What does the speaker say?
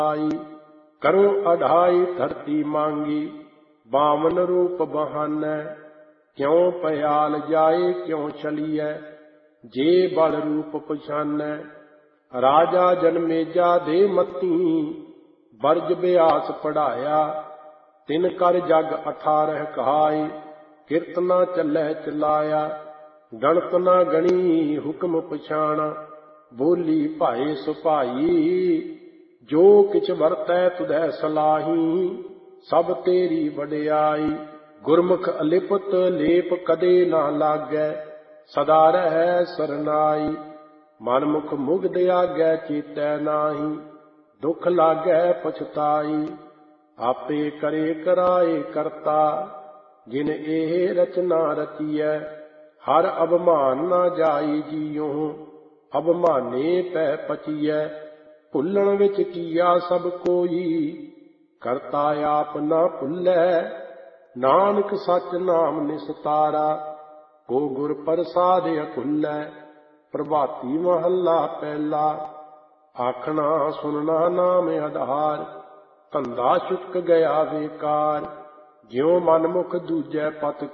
आई। करो अढ़ाई धरती मांगी, बामन रूप बहानै। क्यों पयाल जाए क्यों चलिए, जे बल रूप पछानै। राजा जनमेजा दे मती, बरज ब्यास पढ़ाया। तिन कर जग 18 कहाई, कीर्तना चलै चलाया। गणत ना गणी हुक्म पछाणा, बोली भाए सुभाई। जो किछ वरतै तुधै सलाही, सब तेरी वडियाई। गुरमुख अलिपत लेप कदे ना लागै, सदा रहै सरनाई। मनमुख मुग्ध आगै चेतै नाहि, दुख लागै पछताई। आपे करे कराए करता, जिन एह रचना रचियै। हर अभिमान ना जाई जियो, अभिमाने पै पचियै। भुलण विच कीया सब कोई, करता आप ना भुलै। नानक सच नाम निस्तारा, को गुर प्रसाद अकुलै। प्रभाती महला पहला, आखना सुनना नाम आधार। धंधा चुक गया बेकार, ज्यों मनमुख दूजै पत